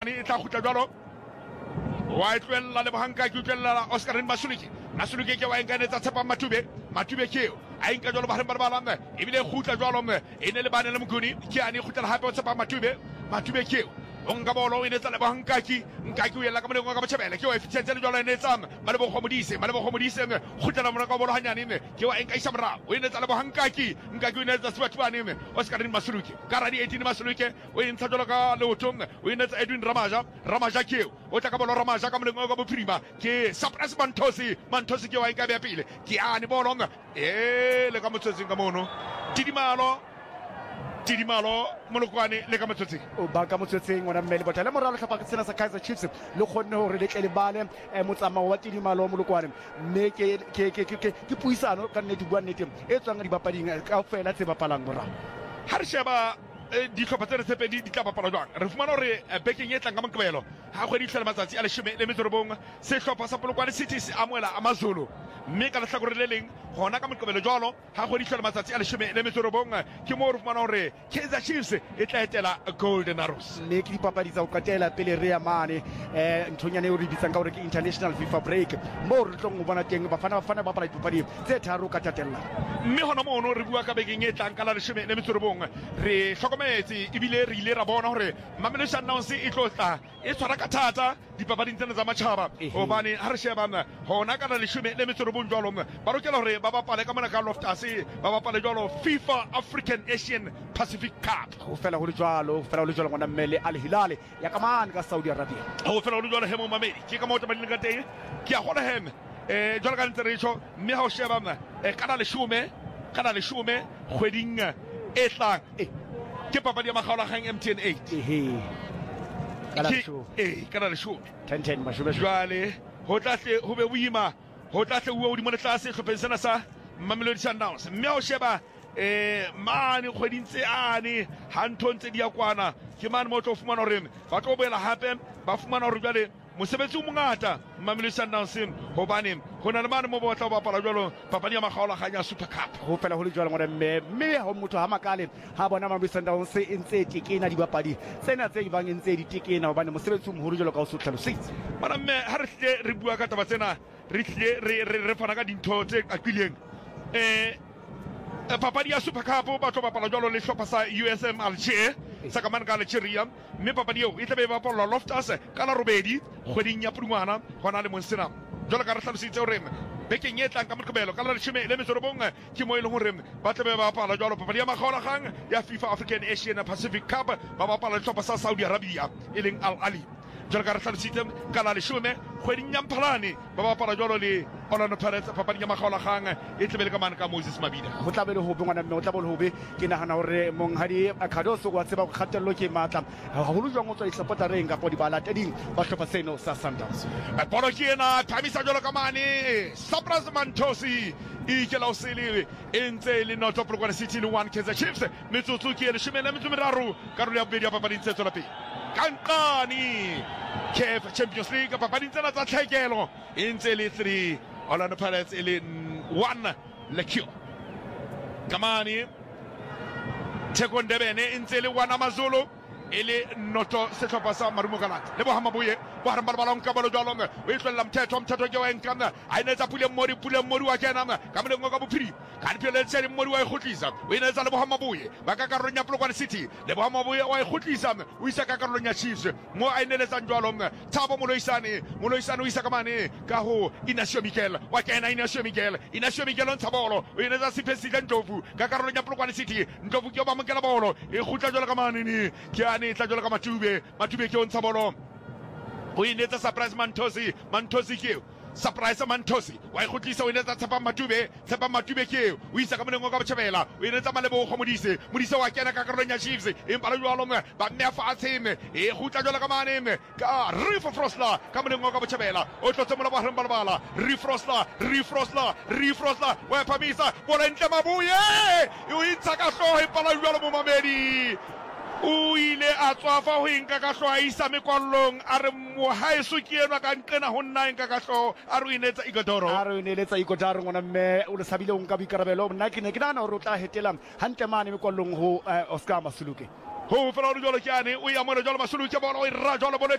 e tla khutla jalo wa tlwella le bohanka ke tlwella Oscar Masuluke ke wa enkanetsa Tshepa Matube ke a enka jalo ba re balame ebile khutla jalo e ne le bana le mokuni ke ane khutla hape o Tshepa Matube ke onga bolo ine tsa le bohankaki nkaki o yela ka moleng ka botshebele ke wa efficiency le jalo ene tsam ba le bogomodise khutla mona ka bolo hanyane ke wa enka isa mra o ine tsa le bohankaki nkaki o ine tsa Swartwane Oscar Masuluke karadi 18 Masuluke o ine tsa jalo ka leotong o ine tsa Edwin Ramaja ke o tla ka bolo Ramaja ka moleng ka bophirima ke Surprise Mantosi ke wa enka be pele ke ane bolo le ka motsetseng ka mono Tidimalo Molokwane le ka motsetseng o ba ka motsetseng ona mmele botla le moralo tlhapa ke tsena sa Kaizer Chiefs le khonne hore le tle le bale motsamao wa Tidimalo Molokwane mme ke puisano ka nnete bua nnete e tswang di bapading ka fela tse bapalang morao ha re sheba di tlhopha tse pedi di tla bapala jwang re fumana hore bekeng e tlang ka Moqebelo ha kgwedi tlhela matsatsi a 10 le metsorobong se hlopha sa Polokwane City se amoela Amazulu mme ka lehlakore le leng hona ka Moqebelo jwalo ha kgwedi tlhela matsatsi a 10 le metsorobong ke mo re fumana hore Kaizer Chiefs e tla etela Golden Arrows mme ke dipapadi tsa o katela pele re ya mane nthonyane o re bitsang ka hore ke international FIFA break mo re tlong o bona teng bafana bapala dipapadi tse tharo ka tatella mme hona mono re bua ka bekeng e tlang ka la 10 le metsorobong re hlokometse ebile re ile ra bona hore Mamelodi Sundowns e tlotla e tshwara ka thata dipapading tsena tsa matjhaba hobane ha re sheba hona ka la 10 le metsorobong jwalo ba lokela hore ba bapale ka mona ka Loftus ba bapale jwalo FIFA African Asian Pacific Cup ho fela ho le jwalo ngwana mmele Al Hilal ya kamane ka Saudi Arabia ho fela ho le jwalo hemo mamedi ke ka mo taba ka teng ke a gona hem jwalo ka ntse re tsho mme ha o sheba kana le 10 kgweding e tlang ke papadi ya makgaolakgang MTN 8 kana le 10 mashume jwale ho tlahle ho be boima ho tlahle o di mona tlase hlopheng sena sa Mamelodi Sundowns mme o sheba mane kgweding tse ane ha ntho ntse di ya kwana ke mane mo tlo fumana hore ba tlo boela hape ba fumana hore jwale mosebetsi o mongata Mamelodi Sundowns hobane hona le mane mo ba tla bapala jwalo papadi ya makgaolakgang ya Super Cup ho fela ho le jwalo ngwana mme ha motho ha makale ha bona Mamelodi Sundowns e ntse tekena dibapadi tsena tse ibang ntse di tekena hobane mosebetsi o moholo jwalo ka o so tlhalositse bana mme ha re tle re bua ka taba tsena re tle re fana ka dintho tse aqileng papadi ya Super Cup ba tlo bapala jwalo le hlopha sa USM Alger sa ka ka Algeria mme papadi eo e tla be bapala Loftus ka la robedi kgweding ya Pudungwana hona le Monsena jwalo ka re hlalositse hore bekeng e tlang ka Moqebelo ka la 10 le metsorobong ke mo e leng hore ba tla be ba bapala jwalo papadi ya makgaolakgang ya FIFA African Asian Pacific Cup ba bapala le hlopha sa Saudi Arabia e leng Al Ahly jwalo ka re hlalositse ka la 10 kgweding ya Mphalane ba bapala jwalo le Orlando Pirates papadi ya makgaolakgang e tlebe ka mane ka Moses Mabida ho tla be le hobe ngwana mme o tla bo le hobe ke nahana hore monghadi Akhadoso wa tseba go kgatello ke matla haholo jwang o tswa isapota reng ka podi bala teding ba hlopha seno sa Sundowns bolo ke ena thamisa jwalo ka mane Surprise Mantosi ke la o sele e ntse le North Polokwane City le 1 Kaizer Chiefs metsotso ke le 13 karolo ya bobedi ya papading tse tswela pele kankani CAF Champions League papading tsena tsa tlhekelo e ntse le 3 Orlando Pirates e le 1 Lekio kamani Theko Ndebele e ntse le 1 Amazulu e le noto sehlopha sa Marumo Galata le bohama boye bo haramba balong ka bolo jwalong o itlwella mthetho ke wa enkana a ine tsa pule mori wa kena ka moleng ka bophiri ka dipele tsele mori wa ikhutlisa o ine tsa le bohama boye ba ka karolo nya Polokwane City le bohama boye wa ikhutlisa o isa ka karolo nya Chiefs mo a ine le tsa jwalong Thabo Moloisane o isa ka mane ka ho Inacio Mikel wa kena Inacio Mikel on tsabolo o ine tsa Sipesile Ndlovu ka karolo nya Polokwane City Ndlovu ke ba mokela bolo e khutla jwalo ka mane ni ke ane tla jwalo ka Matube ke o ntsha bolo o inetsa Surprise Mantosi ke Surprise Mantosi wa ikhutlisa o inetsa Tshepa Matube ke o isa ka moleng ka botjhabela o inetsa Malebogo Modise wa kena ka karolong ya Chiefs empa le jwalo ba mme fa atsheme e khutla jwalo ka mane ka Rifa Frosla ka moleng ka botjhabela o tlotse mola ba balabala Rifrosla wa phamisa bola ntle mabuye o itsa ka hloho pala jwalo mo mamedi o ile a tswafa ho inka ka hloho a isa mekwallong a re mohaeso ke enwa ka nqena ho nna inka ka hloho a re inetsa Igodaro ngwana mme o le sabile o nka boikarabelo nna ke ne ke nahana hore o tla hetela hantle mane mekwallong ho Oscar Masuluke ho fela o jwalo ke ane o ya mona jwalo Masuluke bolo o e ra jwalo bolo